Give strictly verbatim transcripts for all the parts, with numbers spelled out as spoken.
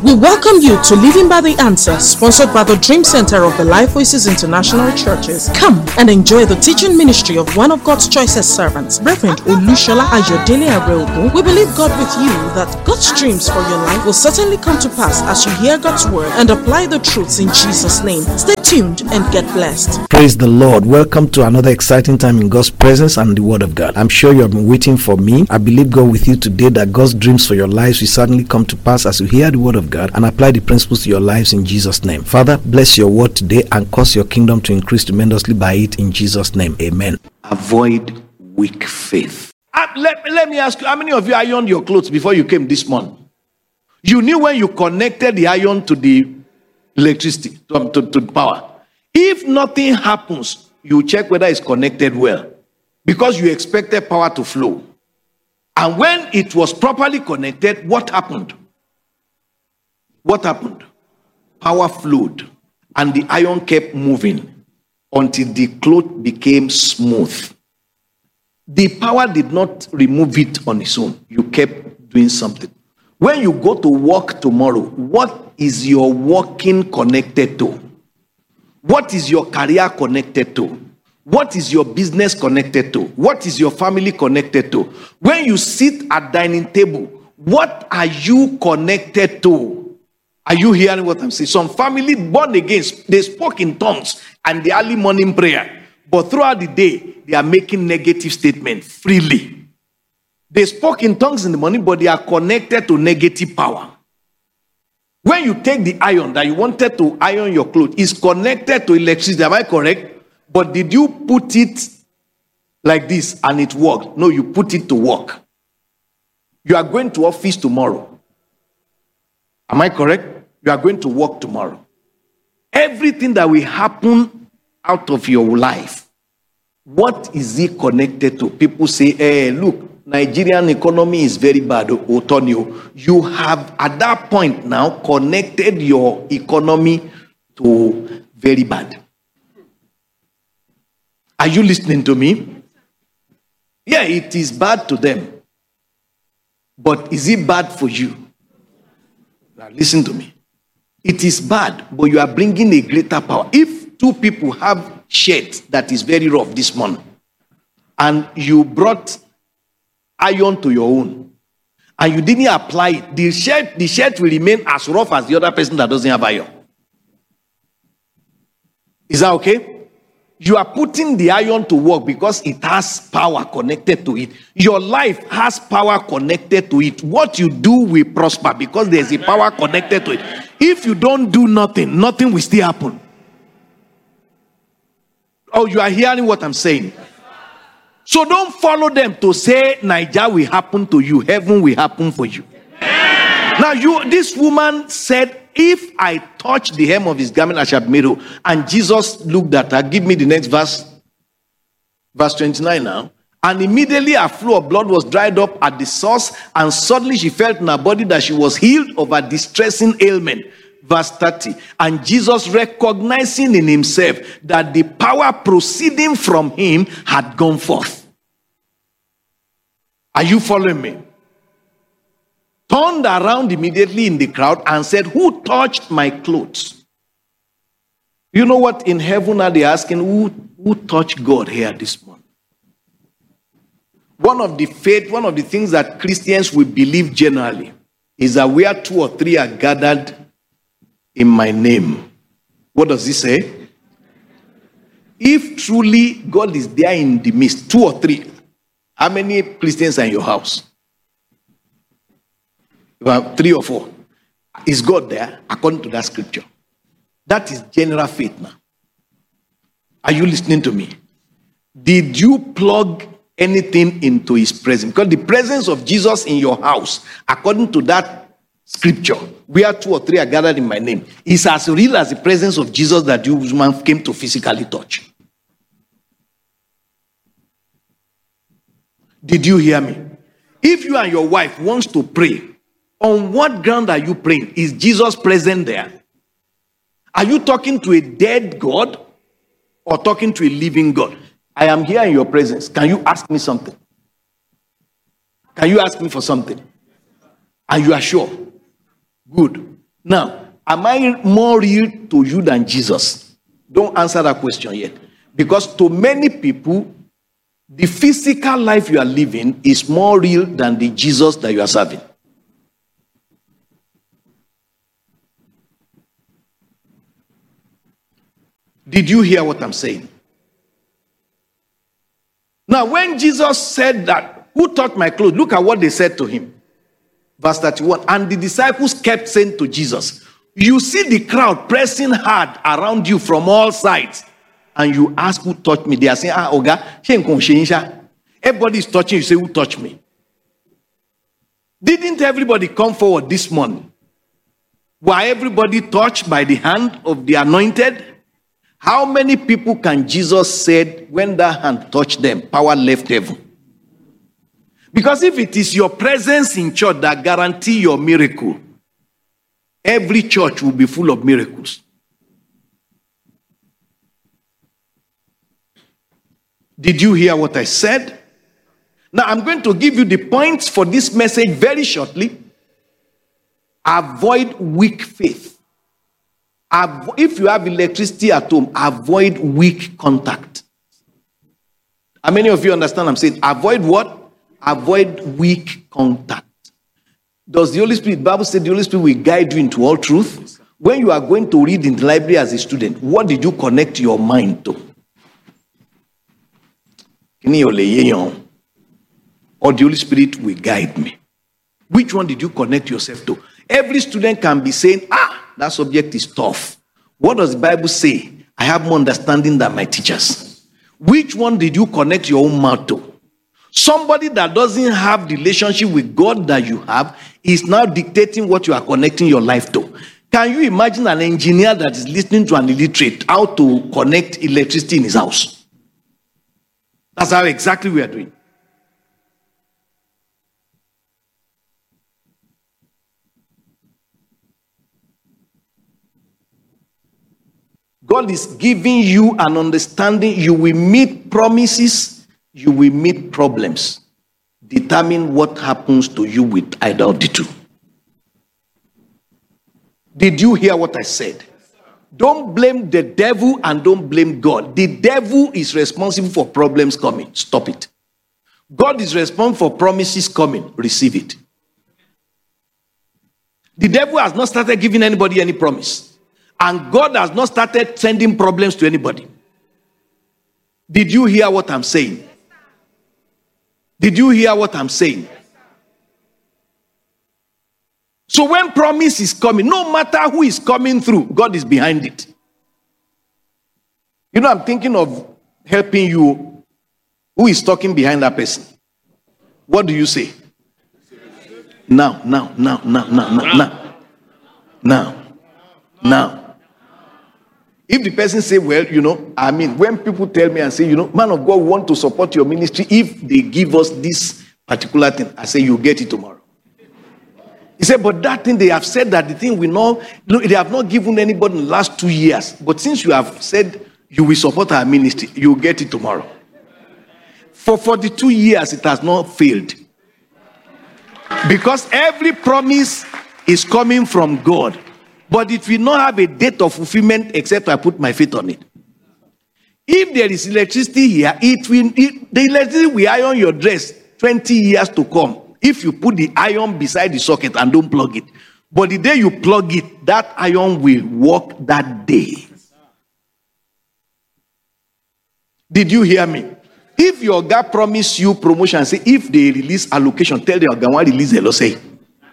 We welcome you to Living by the Answer, sponsored by the Dream Center of the Life Voices International Churches. Come and enjoy the teaching ministry of one of God's choicest servants, Reverend Olushola Ayodele Areogun. We believe God with you that God's dreams for your life will certainly come to pass as you hear God's word and apply the truths in Jesus' name. Stay tuned and get blessed. Praise the Lord. Welcome to another exciting time in God's presence and the Word of God. I'm sure you have been waiting for me. I believe God with you today that God's dreams for your lives will certainly come to pass as you hear the Word of God and apply the principles to your lives in Jesus' name. Father, bless your word today and cause your kingdom to increase tremendously by it in Jesus' name. Amen. Avoid weak faith. Uh, let, let me ask you, how many of you ironed your clothes before you came this morning? You knew when you connected the iron to the electricity, to, to, to power. If nothing happens, you check whether it's connected well, because you expected power to flow. And when it was properly connected, what happened? What happened? Power flowed, and the iron kept moving until the cloth became smooth. The power did not remove it on its own. You kept doing something. When you go to work tomorrow, what is your working connected to? What is your career connected to? What is your business connected to? What is your family connected to? When you sit at dining table, what are you connected to? Are you hearing what I'm saying? Some family born again, they spoke in tongues and the early morning prayer, but throughout the day, they are making negative statements freely. They spoke in tongues in the morning, but they are connected to negative power. When you take the iron that you wanted to iron your clothes, it's connected to electricity. Am I correct? But did you put it like this and it worked? No, you put it to work. You are going to office tomorrow. Am I correct? You are going to work tomorrow. Everything that will happen out of your life, what is it connected to? People say, hey, look, Nigerian economy is very bad, Otonio. You have at that point now connected your economy to very bad. Are you listening to me? Yeah, it is bad to them. But is it bad for you? Now listen to me. It is bad, but you are bringing a greater power. If two people have shirt that is very rough this morning, and you brought iron to your own, and you didn't apply it, the shirt, the shirt will remain as rough as the other person that doesn't have iron. Is that okay? You are putting the iron to work because it has power connected to it. Your life has power connected to it. What you do will prosper because there's a power connected to it. If you don't do nothing, nothing will still happen. Oh, you are hearing what I'm saying? So don't follow them to say Nigeria will happen to you, heaven will happen for you. Now, you, this woman said, if I touch the hem of his garment, I shall be made whole. And Jesus looked at her. Give me the next verse. Verse twenty-nine now. And immediately a flow of blood was dried up at the source, and suddenly she felt in her body that she was healed of a distressing ailment. Verse thirty. And Jesus, recognizing in himself that the power proceeding from him had gone forth. Are you following me? Turned around immediately in the crowd and said, who touched my clothes? You know what? In heaven are they asking, who, who touched God here this morning? One of the faith, one of the things that Christians will believe generally is that where two or three are gathered in my name. What does he say? If truly God is there in the midst, two or three, how many Christians are in your house? About three or four. Is God there according to that scripture? That is general faith now. Are you listening to me? Did you plug anything into his presence? Because the presence of Jesus in your house, according to that scripture, where two or three are gathered in my name, is as real as the presence of Jesus that you man came to physically touch. Did you hear me? If you and your wife wants to pray, on what ground are you praying? Is Jesus present there? Are you talking to a dead God or talking to a living God? I am here in your presence. Can you ask me something? Can you ask me for something? Are you sure? Good. Now, am I more real to you than Jesus? Don't answer that question yet. Because to many people, the physical life you are living is more real than the Jesus that you are serving. Did you hear what I'm saying? Now, when Jesus said that, who touched my clothes? Look at what they said to him. Verse thirty-one. And the disciples kept saying to Jesus, you see the crowd pressing hard around you from all sides. And you ask who touched me. They are saying, ah, Oga, everybody is touching you. Say, who touched me? Didn't everybody come forward this morning? Were everybody touched by the hand of the anointed? How many people can Jesus said when that hand touched them, power left heaven? Because if it is your presence in church that guarantee your miracle, every church will be full of miracles. Did you hear what I said? Now I'm going to give you the points for this message very shortly. Avoid weak faith. Avo- if you have electricity at home, avoid weak contact. How many of you understand I'm saying? Avoid what? Avoid weak contact. Does the Holy Spirit, the Bible said the Holy Spirit will guide you into all truth? When you are going to read in the library as a student, what did you connect your mind to? Or the Holy Spirit will guide me. Which one did you connect yourself to? Every student can be saying, ah, that subject is tough. What does the Bible say? I have more understanding than my teachers. Which one did you connect your own mouth to? Somebody that doesn't have the relationship with God that you have is now dictating what you are connecting your life to. Can you imagine an engineer that is listening to an illiterate how to connect electricity in his house? That's how exactly we are doing. God is giving you an understanding. You will meet promises. You will meet problems. Determine what happens to you with either of the two. Did you hear what I said? Don't blame the devil and don't blame God. The devil is responsible for problems coming. Stop it. God is responsible for promises coming. Receive it. The devil has not started giving anybody any promise. And God has not started sending problems to anybody. Did you hear what I'm saying? Did you hear what I'm saying? So when promise is coming, no matter who is coming through, God is behind it. You know, I'm thinking of helping you. Who is talking behind that person? What do you say? Now, now, now, now, now, now, now, now, now. If the person say, well, you know, I mean, when people tell me and say, you know, man of God, we want to support your ministry, if they give us this particular thing, I say, you'll get it tomorrow. He said, but that thing, they have said that the thing we know, they have not given anybody in the last two years. But since you have said you will support our ministry, you'll get it tomorrow. For forty-two years, it has not failed. Because every promise is coming from God. But it will not have a date of fulfillment except I put my faith on it. If there is electricity here, it will it, the electricity will iron your dress twenty years to come. If you put the iron beside the socket and don't plug it. But the day you plug it, that iron will work that day. Did you hear me? If your guy promise you promotion, say if they release allocation, tell the guy release the law, say.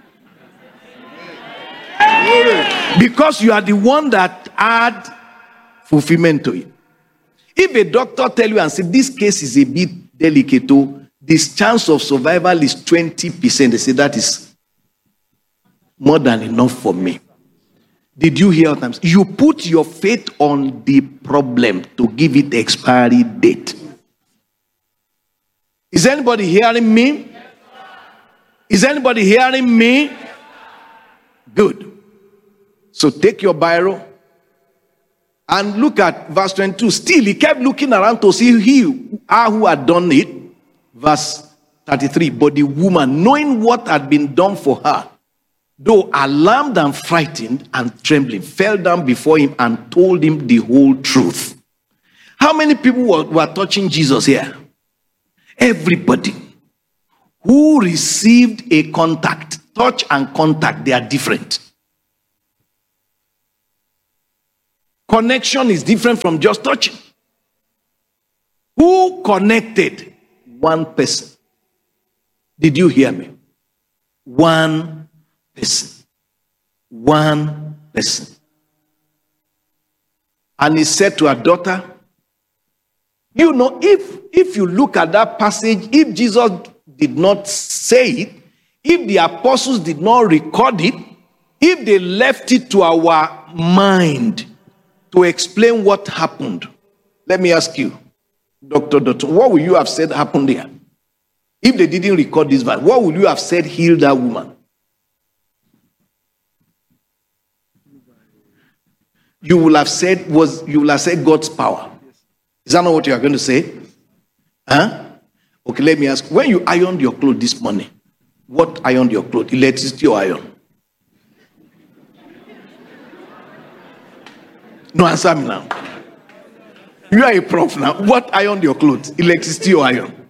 Because you are the one that add fulfillment to it. If a doctor tell you and say this case is a bit delicate, this chance of survival is twenty percent, they say that is more than enough for me. Did you hear what I'm saying? You put your faith on the problem to give it expiry date. Is anybody hearing me? Is anybody hearing me? Good. So take your Bible and look at verse twenty-two. Still, he kept looking around to see he who had done it. Verse thirty-three. But the woman, knowing what had been done for her, though alarmed and frightened and trembling, fell down before him and told him the whole truth. How many people were, were touching Jesus here? Everybody who received a contact. Touch and contact, they are different. Connection is different from just touching. Who connected? One person. Did you hear me? One person. One person. And he said to her daughter, you know, if, if you look at that passage, if Jesus did not say it, if the apostles did not record it, if they left it to our mind to explain what happened, let me ask you, Doctor Dotun, what would you have said happened there? If they didn't record this verse, what would you have said healed that woman? You will have said was you will have said God's power. Is that not what you are going to say? Huh? Okay, let me ask. When you ironed your clothes this morning, what ironed your clothes? Electricity or iron? No, answer me now. You are a prof now. What ironed your clothes? Electricity or iron?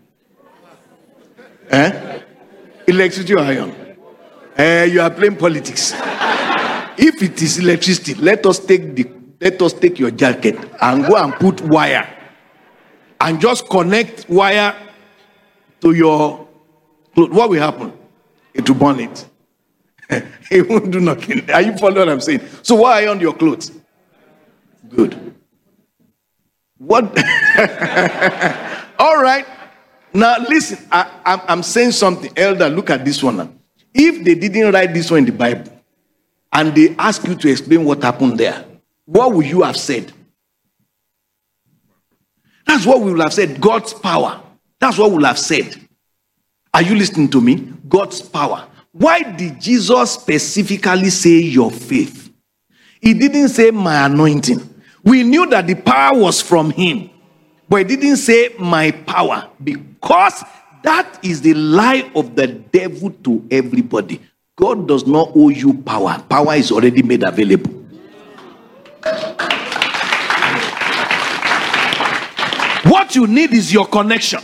Eh? Electricity or iron? Eh, you are playing politics. If it is electricity, let us take the let us take your jacket and go and put wire and just connect wire to your clothes. What will happen? It will burn it. It won't do nothing. Are you following what I'm saying? So why iron your clothes? Good. What? All right. Now listen, I, I'm, I'm saying something. Elder, look at this one now. If they didn't write this one in the Bible and they ask you to explain what happened there, what would you have said? That's what we will have said. God's power. That's what we will have said. Are you listening to me? God's power. Why did Jesus specifically say your faith? He didn't say my anointing. We knew that the power was from him. But he didn't say my power, because that is the lie of the devil to everybody. God does not owe you power. Power is already made available. What you need is your connection.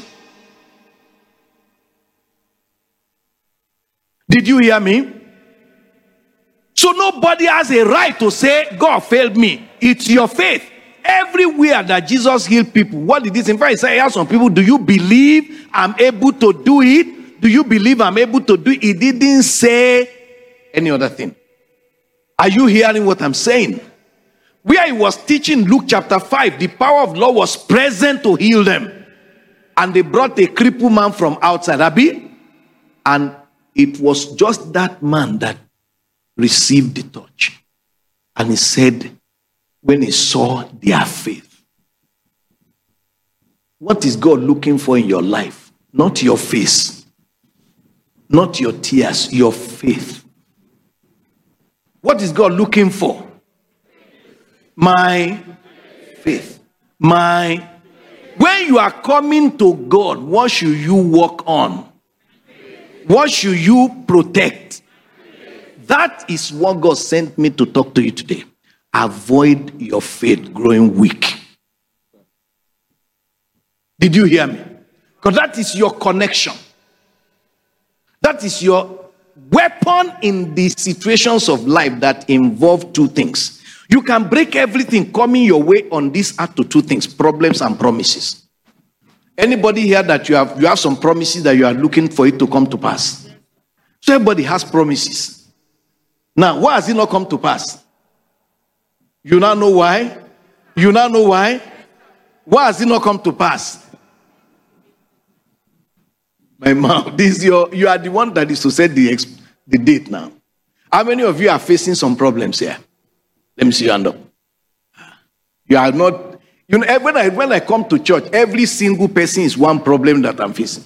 Did you hear me? So nobody has a right to say, God failed me. It's your faith. Everywhere that Jesus healed people, what did this? In fact, he said, I asked some people, do you believe I'm able to do it? Do you believe I'm able to do it? He didn't say any other thing. Are you hearing what I'm saying? Where he was teaching Luke chapter five, the power of law was present to heal them. And they brought a crippled man from outside, Abi. And it was just that man that received the touch. And he said, when he saw their faith. What is God looking for in your life? Not your face. Not your tears, your faith. What is God looking for? My faith. My. When you are coming to God, what should you work on? What should you protect? That is what God sent me to talk to you today. Avoid your faith growing weak. Did you hear me? Because that is your connection. That is your weapon in the situations of life that involve two things. You can break everything coming your way on this earth to two things: problems and promises. Anybody here that you have you have some promises that you are looking for it to come to pass? So everybody has promises. Now, why has it not come to pass? You now know why? You now know why? Why has it not come to pass? My mouth, this your you are the one that is to set the exp, the date now. How many of you are facing some problems here? Let me see your hand up. You are not, you know, when I when I come to church, every single person is one problem that I'm facing.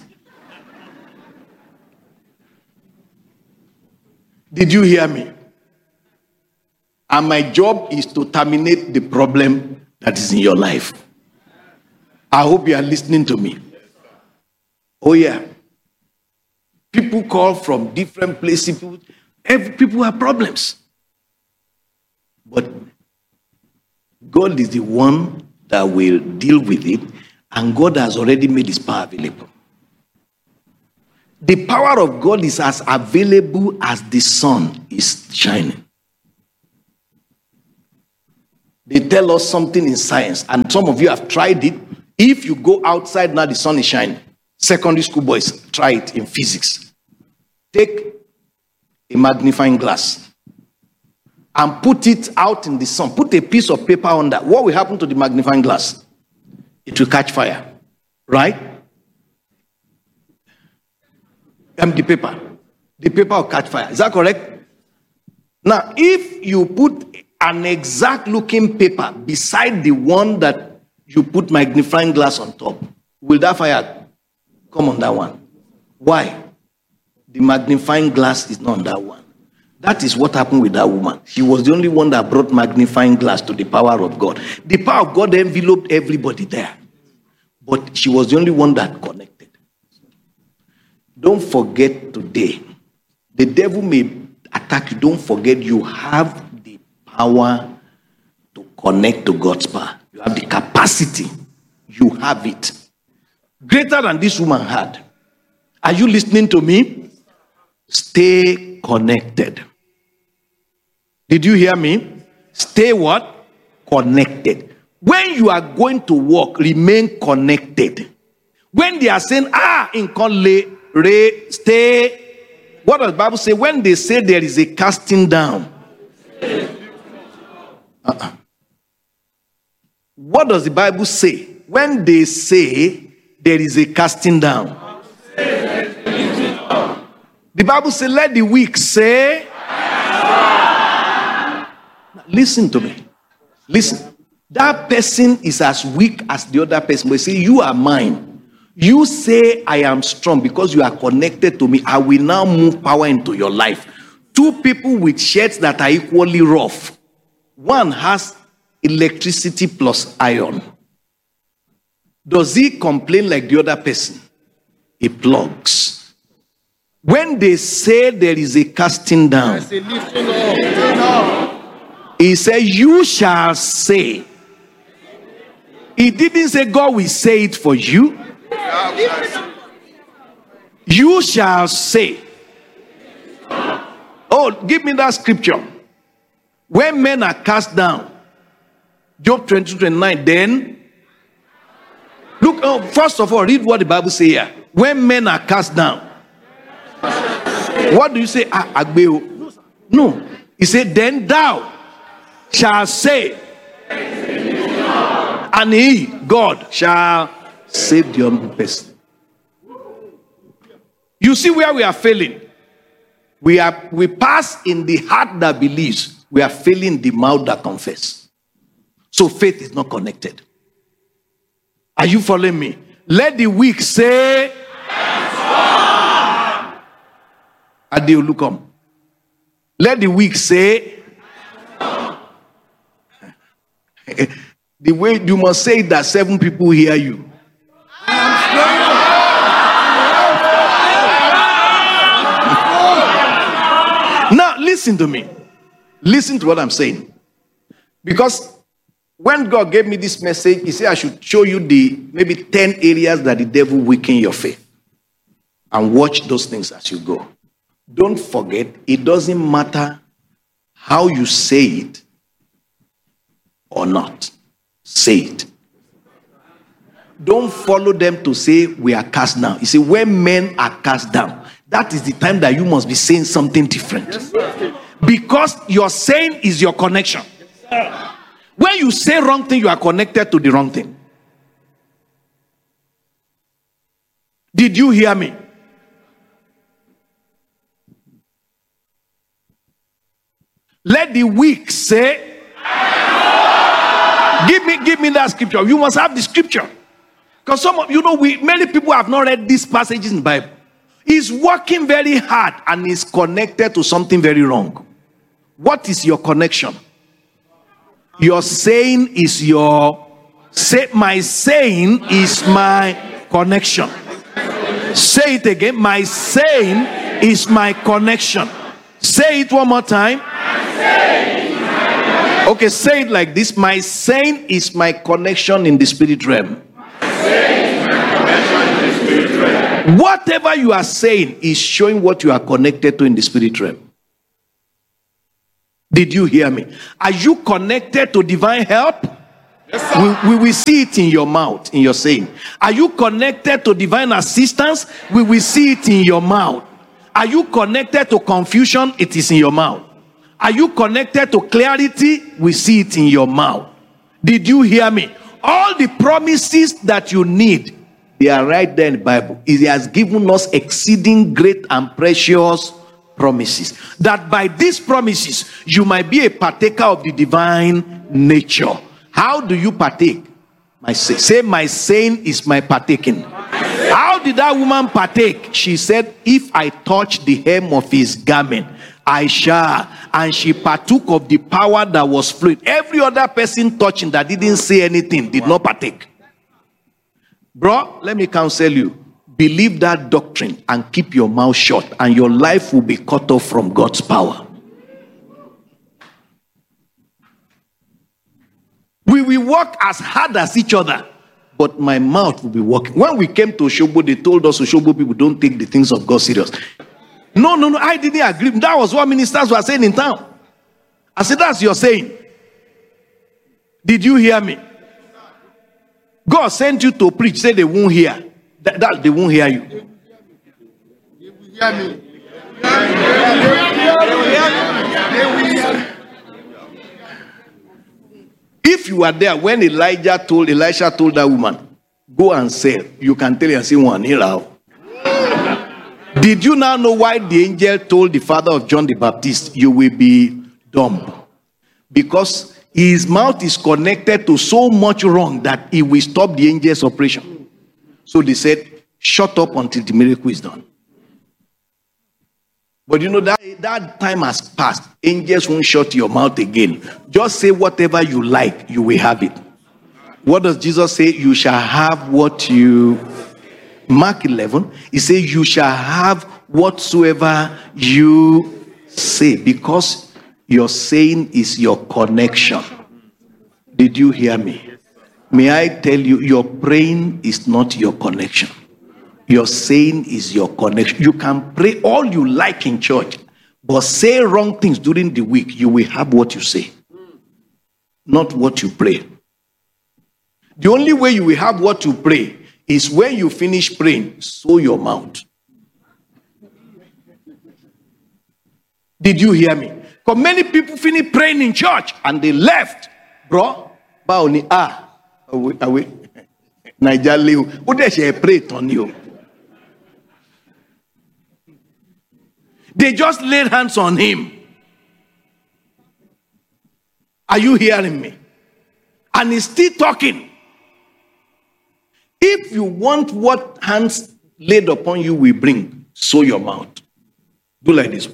Did you hear me? And my job is to terminate the problem that is in your life. I hope you are listening to me. Oh yeah. People call from different places. People, Every people have problems. But God is the one that will deal with it, and God has already made his power available. The power of God is as available as the sun is shining. They tell us something in science, and some of you have tried it. If you go outside now, the sun is shining. Secondary school boys try it in physics. Take a magnifying glass and put it out in the sun. Put a piece of paper on that. What will happen to the magnifying glass? It will catch fire, right? And the paper. The paper will catch fire. Is that correct? Now, if you put an exact looking paper beside the one that you put magnifying glass on top, will that fire come on that one? Why? The magnifying glass is not on that one. That is what happened with that woman. She was the only one that brought magnifying glass to the power of God. The power of God enveloped everybody there. But she was the only one that connected. Don't forget today, the devil may attack you. Don't forget you have the power to connect to God's power. You have the capacity. You have it. Greater than this woman had. Are you listening to me? Stay connected. Did you hear me? Stay what? Connected. When you are going to work, remain connected. When they are saying, ah, in Conley, Re, stay. What does the Bible say? When they say there is a casting down. Uh-uh. What does the Bible say? When they say there is a casting down. The Bible says, let the weak say. Listen to me. Listen. That person is as weak as the other person. But say, you are mine. You say, I am strong because you are connected to me. I will now move power into your life. Two people with shirts that are equally rough. One has electricity plus iron. Does he complain like the other person? He plugs. When they say there is a casting down, he said, you shall say. He didn't say God will say it for you. You shall say. Oh, give me that scripture. When men are cast down, Job twenty-two twenty-nine, then look, oh, first of all, read what the Bible says here. When men are cast down, what do you say? Ah, Agbeo. No, he said, then thou shall say, and he, God, shall save the humble person. You see where we are failing. We are we pass in the heart that believes. We are failing in the mouth that confess. So faith is not connected. Are you following me? Let the weak say, Adeolukom. Let the weak say, the way you must say that seven people hear you. Now listen to me. Listen to what I'm saying. Because when God gave me this message, he said I should show you the maybe ten areas that the devil weaken your faith. And watch those things as you go. Don't forget, it doesn't matter how you say it or not. Say it. Don't follow them to say we are cast down. You see, when men are cast down, that is the time that you must be saying something different. Yes, because your saying is your connection. Yes, when you say wrong thing, you are connected to the wrong thing. Did you hear me? Let the weak say, give me, give me that scripture. You must have the scripture. Because some of you know, we many people have not read these passages in the Bible. He's working very hard and is connected to something very wrong. What is your connection? Your saying is your say. My saying is my connection. Say it again. My saying is my connection. Say it one more time. Okay, say it like this. My saying is my connection in the spirit realm. Whatever you are saying is showing what you are connected to in the spirit realm. Did you hear me? Are you connected to divine help? Yes, we, we will see it in your mouth, in your saying. Are you connected to divine assistance? We will see it in your mouth. Are you connected to confusion? It is in your mouth. Are you connected to clarity? We see it in your mouth. Did you hear me? All the promises that you need, they are right there in the Bible. He has given us exceeding great and precious promises. That by these promises, you might be a partaker of the divine nature. How do you partake? My say, say my saying is my partaking. How did that woman partake? She said, if I touch the hem of his garment, I shall. And she partook of the power that was flowing. Every other person touching that didn't say anything did not partake. Bro, let me counsel you. Believe that doctrine and keep your mouth shut, and your life will be cut off from God's power. We will work as hard as each other, but my mouth will be working. When we came to Osogbo, they told us Osogbo people don't take the things of God serious. No, no, no, I didn't agree. That was what ministers were saying in town. I said, that's your saying. Did you hear me? God sent you to preach, say they won't hear. That, that they won't hear you. They will hear me. If you are there when Elijah told Elisha told that woman, go and sell, you can tell her and say one here. Did you now know why the angel told the father of John the Baptist, you will be dumb? Because his mouth is connected to so much wrong that it will stop the angel's operation. So they said, shut up until the miracle is done. But you know that that time has passed. Angels won't shut your mouth again. Just say whatever you like, you will have it. What does Jesus say? You shall have what you... Mark eleven, he says, you shall have whatsoever you say, because your saying is your connection. Did you hear me? May I tell you, your praying is not your connection. Your saying is your connection. You can pray all you like in church, but say wrong things during the week, you will have what you say, not what you pray. The only way you will have what you pray is when you finish praying, sew your mouth. Did you hear me? Because many people finish praying in church and they left. Bro, baoni ah, awe awe, Niger Leo, who they say pray on you? They just laid hands on him. Are you hearing me? And he's still talking. If you want what hands laid upon you will bring, sew your mouth. Do like this.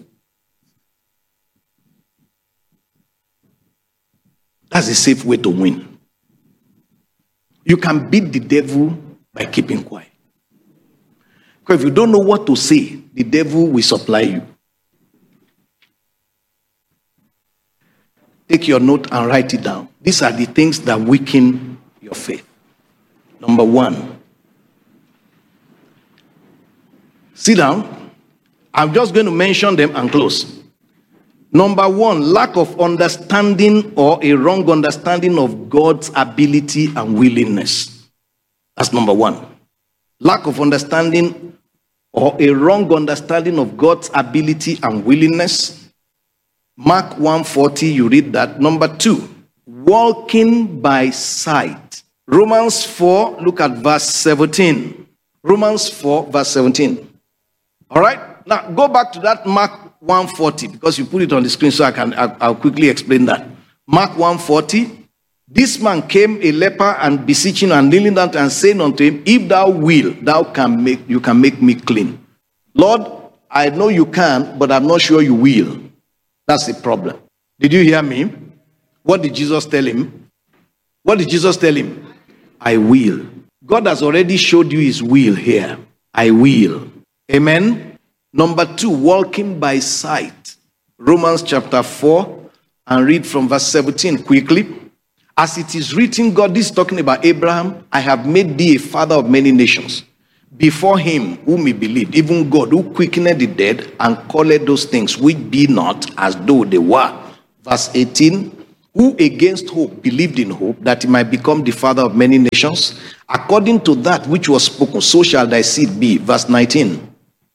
That's a safe way to win. You can beat the devil by keeping quiet. Because if you don't know what to say, the devil will supply you. Take your note and write it down. These are the things that weaken your faith. Number one. Sit down. I'm just going to mention them and close. Number one, lack of understanding or a wrong understanding of God's ability and willingness. That's number one. Lack of understanding or a wrong understanding of God's ability and willingness. Mark one forty, you read that. Number two, walking by sight. Romans four, look at verse seventeen. Romans four, verse seventeen. All right? Now, go back to that Mark one forty, because you put it on the screen so I can, I'll, I'll quickly explain that. Mark one forty. This man came a leper and beseeching and kneeling down and saying unto him, if thou will, thou can make, you can make me clean. Lord, I know you can, but I'm not sure you will. That's the problem. Did you hear me? What did Jesus tell him? What did Jesus tell him? I will. God has already showed you his will here. I will. Amen. Number two, walking by sight. Romans chapter four, and read from verse seventeen quickly. As it is written, God is talking about Abraham, I have made thee a father of many nations. Before him whom he believed, even God who quickened the dead and called those things which be not as though they were. Verse eighteen, who against hope believed in hope, that he might become the father of many nations, according to that which was spoken, so shall thy seed be. Verse nineteen,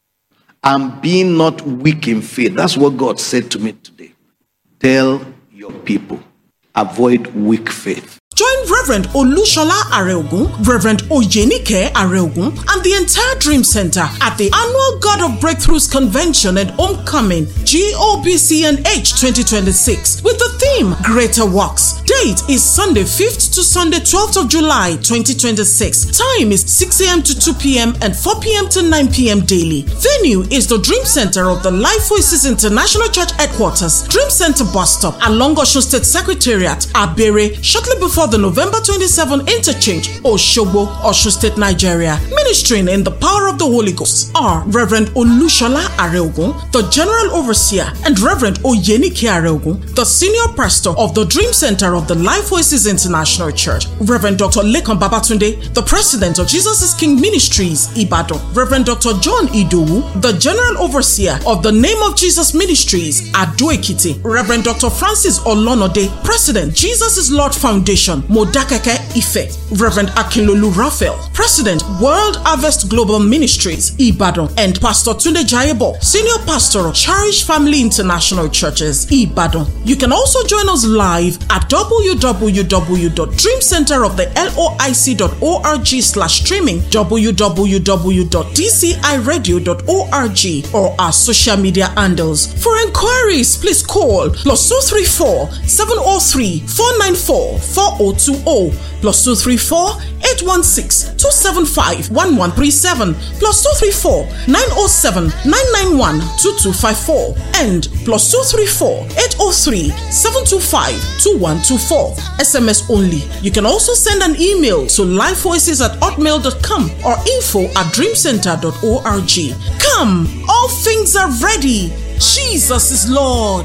and being not weak in faith. That's what God said to me today. Tell your people, avoid weak faith. Join Reverend Olushola Areogun, Reverend Oyenike Areogun, and the entire Dream Center at the annual God of Breakthroughs Convention and Homecoming G O B C N H twenty twenty-six with the theme Greater Works. Date is Sunday fifth to Sunday twelfth of July twenty twenty-six. Time is six a.m. to two p.m. and four p.m. to nine p.m. daily. Venue is the Dream Center of the Life Voices International Church Headquarters, Dream Center Bus Stop along Osun State Secretariat, Abere, shortly before the November twenty-seventh interchange, Osogbo, Osun State, Nigeria. Ministering in the power of the Holy Ghost are Reverend Olushola Areogun, the General Overseer, and Reverend Oyenike Areogun, the Senior Pastor of the Dream Center of the Life Voices International Church. Reverend Doctor Lekan Babatunde, the President of Jesus is King Ministries, Ibadan. Reverend Doctor John Idowu, the General Overseer of the Name of Jesus Ministries, Ado Ekiti. Reverend Doctor Francis Olonode, President, Jesus is Lord Foundation, Modakeke Ife. Reverend Akinlolu Raphael, President, World Harvest Global Ministries, Ibadan, and Pastor Tunde Jayebo, Senior Pastor of Cherish Family International Churches, Ibadan. You can also join us live at w w w dot dream center of the loic dot org slash streaming, w w w dot d c i radio dot org, or our social media handles. For inquiries, please call plus two three four, seven zero three, four nine four, four zero two zero, plus two three four, eight one six, two seven five, one one three seven, plus two three four, nine zero seven, nine nine one, two two five four, and plus two three four, eight zero three, seven two five, two one two four. S M S only. You can also send an email to lifevoices at hotmail dot com or info at dreamcenter dot org. Come, all things are ready. Jesus is Lord.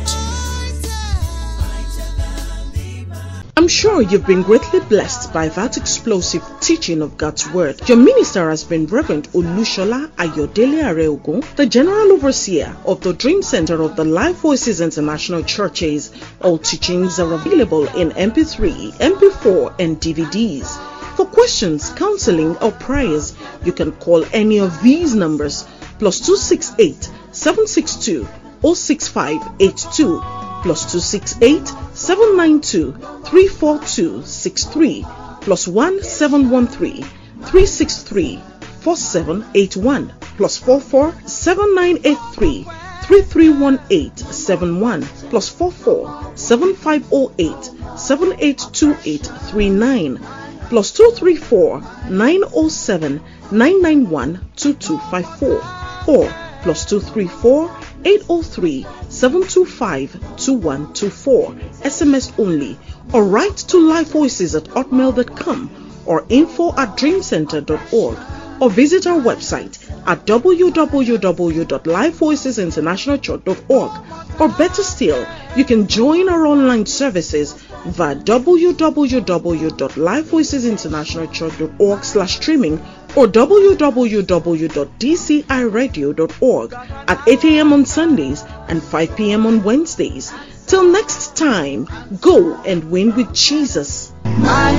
I'm sure you've been greatly blessed by that explosive teaching of God's Word. Your minister has been Reverend Olushola Ayodele Areogun, the General Overseer of the Dream Center of the Life Voices International Churches. All teachings are available in M P three, M P four, and D V Ds. For questions, counseling, or prayers, you can call any of these numbers: plus two six eight, seven six two, zero six five eight two, plus two six eight, seven nine two, three four two six three, plus one seven one three, three six three, four seven eight one, plus four four, seven nine eight three, three three one eight seven one, plus four four, seven five zero eight, seven eight two eight three nine, plus two three four, nine zero seven, nine nine one two two five four, or plus two three four, eight zero three, seven two five, two one two four. S M S only, or write to lifevoices at hotmail dot com or info at dreamcenter dot org, or visit our website at w w w dot lifevoices international church dot org. Or better still, you can join our online services via w w w dot lifevoices international church dot org slash streaming or w w w dot d c i radio dot org at eight a.m. on Sundays and five p.m. on Wednesdays. Till next time, go and win with Jesus.